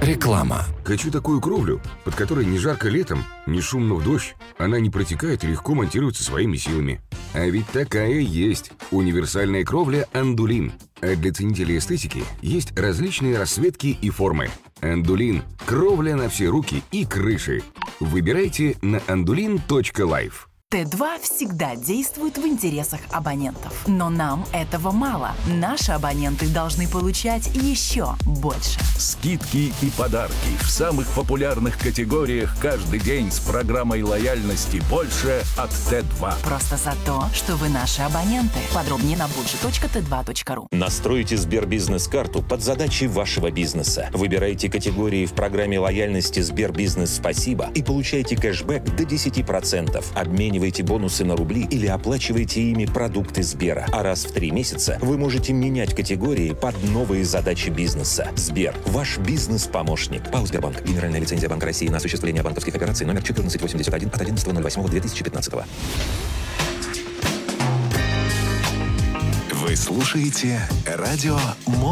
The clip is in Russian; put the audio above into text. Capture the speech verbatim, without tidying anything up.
Реклама. Хочу такую кровлю, под которой не жарко летом, не шумно в дождь. Она не протекает и легко монтируется своими силами. А ведь такая есть. Универсальная кровля «Андулин». А для ценителей эстетики есть различные расцветки и формы. «Андулин» – кровля на все руки и крыши. Выбирайте на андулин точка лайф. Т два всегда действует в интересах абонентов. Но нам этого мало. Наши абоненты должны получать еще больше. Скидки и подарки в самых популярных категориях каждый день с программой лояльности «Больше» от Т два. Просто за то, что вы наши абоненты. Подробнее на budget точка т два точка ру. Настройте Сбербизнес-карту под задачи вашего бизнеса. Выбирайте категории в программе лояльности Сбербизнес «Спасибо» и получайте кэшбэк до десять процентов. Обменивайте бонусы на рубли или оплачивайте ими продукты Сбера. А раз в три месяца вы можете менять категории под новые задачи бизнеса. Сбер – ваш бизнес-помощник. ПАО «Сбербанк». Генеральная лицензия Банка России на осуществление банковских операций номер четырнадцать восемьдесят один от одиннадцатого ноль восьмого две тысячи пятнадцатого. Вы слушаете радио